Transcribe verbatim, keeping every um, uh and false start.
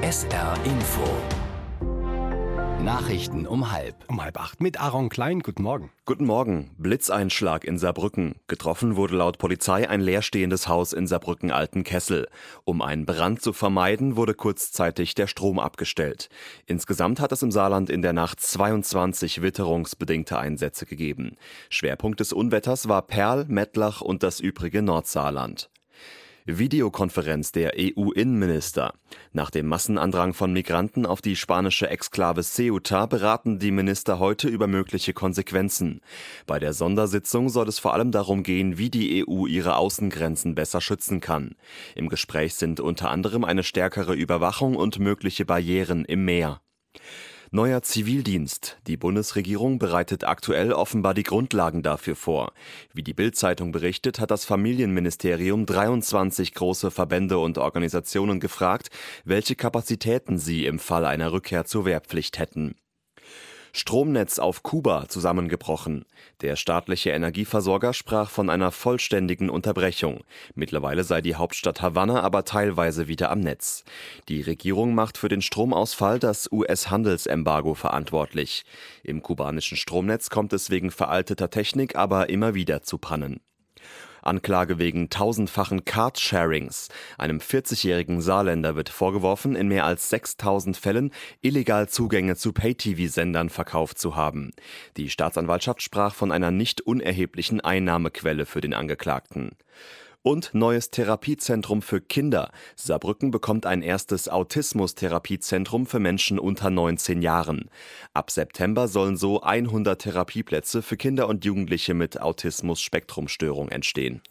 S R Info. Nachrichten um halb. Um halb acht mit Aaron Klein. Guten Morgen. Guten Morgen. Blitzeinschlag in Saarbrücken. Getroffen wurde laut Polizei ein leerstehendes Haus in Saarbrücken-Altenkessel. Um einen Brand zu vermeiden, wurde kurzzeitig der Strom abgestellt. Insgesamt hat es im Saarland in der Nacht zweiundzwanzig witterungsbedingte Einsätze gegeben. Schwerpunkt des Unwetters war Perl, Mettlach und das übrige Nordsaarland. Videokonferenz der E U-Innenminister. Nach dem Massenandrang von Migranten auf die spanische Exklave Ceuta beraten die Minister heute über mögliche Konsequenzen. Bei der Sondersitzung soll es vor allem darum gehen, wie die E U ihre Außengrenzen besser schützen kann. Im Gespräch sind unter anderem eine stärkere Überwachung und mögliche Barrieren im Meer. Neuer Zivildienst. Die Bundesregierung bereitet aktuell offenbar die Grundlagen dafür vor. Wie die Bild-Zeitung berichtet, hat das Familienministerium dreiundzwanzig große Verbände und Organisationen gefragt, welche Kapazitäten sie im Fall einer Rückkehr zur Wehrpflicht hätten. Stromnetz auf Kuba zusammengebrochen. Der staatliche Energieversorger sprach von einer vollständigen Unterbrechung. Mittlerweile sei die Hauptstadt Havanna aber teilweise wieder am Netz. Die Regierung macht für den Stromausfall das U S-Handelsembargo verantwortlich. Im kubanischen Stromnetz kommt es wegen veralteter Technik aber immer wieder zu Pannen. Anklage wegen tausendfachen Card-Sharings. Einem vierzigjährigen Saarländer wird vorgeworfen, in mehr als sechstausend Fällen illegal Zugänge zu Pay-T V-Sendern verkauft zu haben. Die Staatsanwaltschaft sprach von einer nicht unerheblichen Einnahmequelle für den Angeklagten. Und neues Therapiezentrum für Kinder. Saarbrücken bekommt ein erstes Autismus-Therapiezentrum für Menschen unter neunzehn Jahren. Ab September sollen so hundert Therapieplätze für Kinder und Jugendliche mit Autismus-Spektrumstörung entstehen.